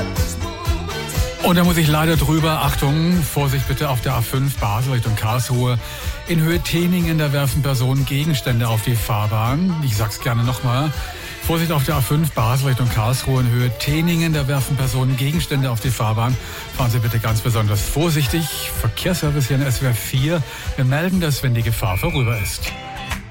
Und da muss ich leider drüber, Achtung, Vorsicht bitte auf der A5 Basel Richtung Karlsruhe. In Höhe Teningen, da werfen Personen Gegenstände auf die Fahrbahn. Ich sag's gerne nochmal. Vorsicht auf der A5 Basel Richtung Karlsruhe. In Höhe Teningen, da werfen Personen Gegenstände auf die Fahrbahn. Fahren Sie bitte ganz besonders vorsichtig. Verkehrsservice hier in SWR 4. Wir melden das, wenn die Gefahr vorüber ist.